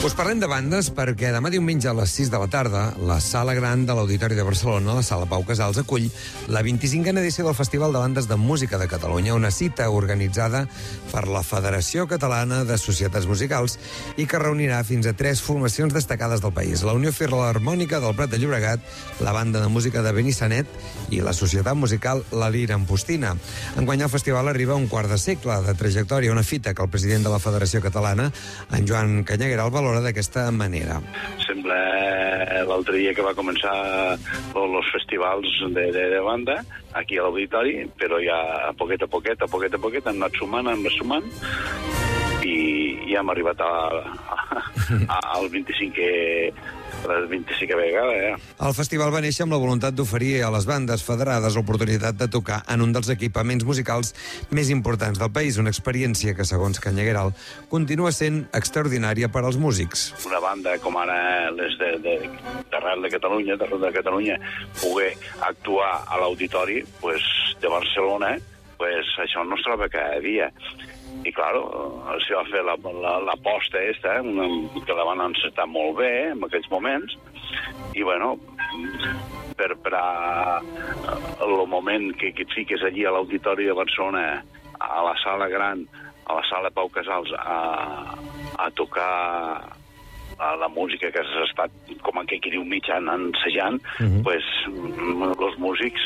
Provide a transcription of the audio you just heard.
Us parlem de bandes perquè demà diumenge a les 6 de la tarda la Sala Gran de l'Auditori de Barcelona, la Sala Pau Casals, acull la 25a edició del Festival de Bandes de Música de Catalunya, una cita organitzada per la Federació Catalana de Societats Musicals i que reunirà fins a 3 formacions destacades del país: la Unió Filharmònica del Prat de Llobregat, la Banda de Música de Benissanet i la Societat Musical La Lira Ampostina. Enguany el festival arriba a un quart de segle de trajectòria, una fita que el president de la Federació Catalana, en Joan Canyagueral, valora d'aquesta manera. Sembla l'altre dia que va començar els festivals de banda aquí a l'auditori, però ja a poquet a poquet han anat sumant i ja hem arribat al 25è vegada. El festival va néixer amb la voluntat d'oferir a les bandes federades l'oportunitat de tocar en un dels equipaments musicals més importants del país, una experiència que, segons Canyagueral, continua sent extraordinària per als músics. Una banda com ara les d'arrel de Catalunya, poder actuar a l'auditori de Barcelona, això no es troba cada dia. I, clar, s'hi va fer l'aposta que la van encetar molt bé en aquells moments, i, bueno, per el moment que et fiques allí a l'Auditori de Barcelona, a la Sala Gran, a la Sala Pau Casals, a tocar la música que has estat, com aquell que diu, mitjan ensejant, els músics